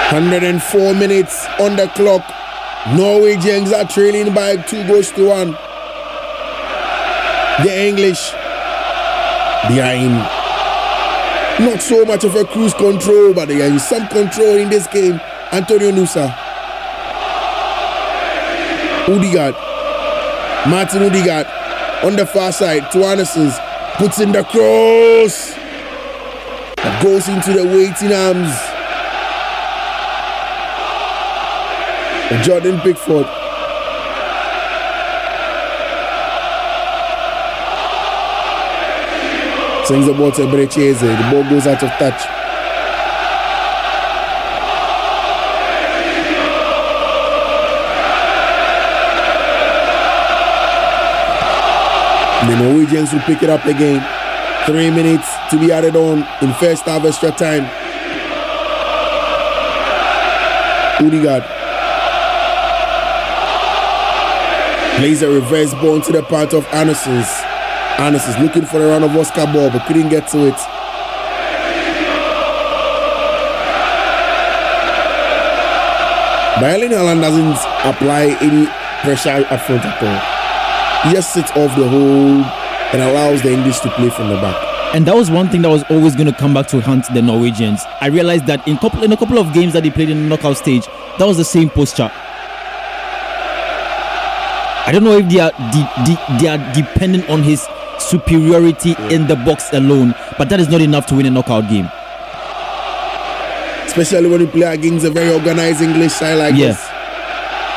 104 minutes on the clock. Norwegians are trailing by 2-1. The English behind. Not so much of a cruise control, but there is some control in this game. Antonio Nusa. Odegaard. Martin Odegaard on the far side to Andersons. Puts in the cross. That goes into the waiting arms of Jordan Pickford. Sends the ball to Eberecheze. The ball goes out of touch. The Norwegians will pick it up again. 3 minutes to be added on in first half extra time. Odegaard plays a reverse ball into the part of Andersons. Andersons looking for a run of Oscar ball but couldn't get to it. But Erling Haaland doesn't apply any pressure up front at all. He just sits off the hole and allows the English to play from the back. And that was one thing that was always going to come back to haunt the Norwegians. I realized that in a couple of games that they played in the knockout stage, that was the same posture. I don't know if they are dependent on his superiority in the box alone, but that is not enough to win a knockout game. Especially when you play against a very organized English side like this.